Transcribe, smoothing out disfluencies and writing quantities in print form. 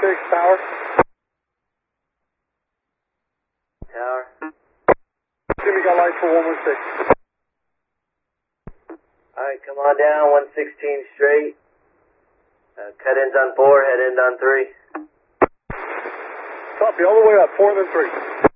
Tower. Tower. Jimmy got lights for 116. Alright, come on down, 116 straight. Cut ends on 4, head end on 3. Copy, all the way up, 4 and then 3.